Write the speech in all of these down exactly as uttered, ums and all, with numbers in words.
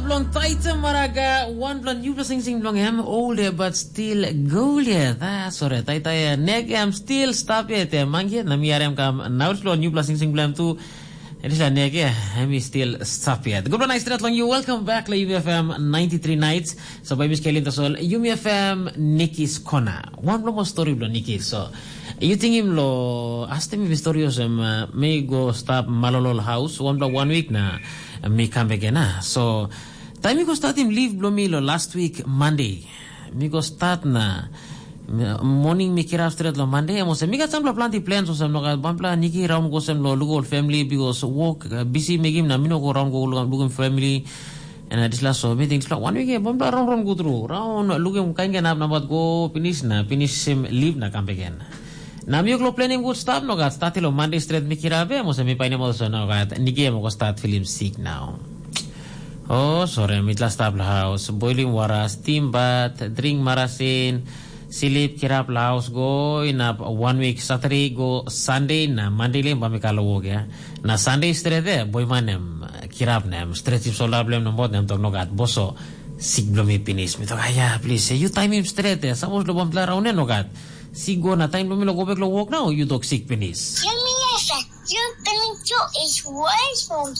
blong taita maraga, one blong new sing sing blong am older but still golia. That's alright. Taita ya neg am still stop it. Mangi na mi aram kam now blong new sing sing blong tu. It is a neg ya. I'm still stop it. Good night straight long you. Welcome back to U M F M ninety-three nights. So by Miss Kelly Tasol U M F M Nikki's Corner. One more story blong Nikki. So you think him lo ask me mysterious um may go stop Malolol house one block one week na. Me come again, ah. So, time me go start him leave Blomilo last week Monday. Me go start na morning me kira after lo Monday. Amo se me got some plenty plans so some no bampla Nikki round go some lo local family because work uh, busy me game na me no go round go look family and uh, this last so me things like one week bampla round round go through round looking kind of na but go finish na finish him leave na come again. Na mi ko planning good stop no gat start lo Monday straight mi kirabe mo sa mi paine mo so no gat Nikki mo ko start film sick now. Oh sorry mi tla stop house boiling water steam bath drink marasin silip kirap house go in a one week Saturday go Sunday na Monday le ba mi kalo wo gya na Sunday straight de boy manem kirap nem straight so problem no bod nem to no gat boso sick blo mi finish mi to kaya please you time him straight de samos lo bam raw ne no gat Sigo na time lumilo go back lo walk now you dog sick penis. Yung minasa, yung kanito is wise from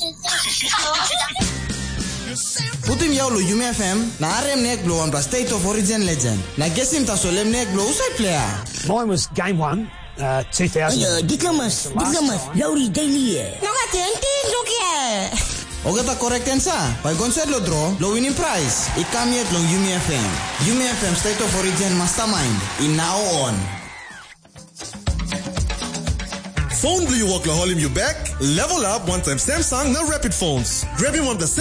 Putim yaw lo U M F M na arem nek blow on state of origin legend. Na gesim ta solem nek blow usai player. Mine was game one, uh, two thousand. Uh, dikamas, dikamas, Lauri Daily. Naka tenti, look here. Ogata correct answer. By concert lo draw, lo winning prize. It come yet long U M F M. U M F M state of origin mastermind. In now on. Phone Blue Walk la holim you back. Level up one time Samsung na rapid phones. Grab him on the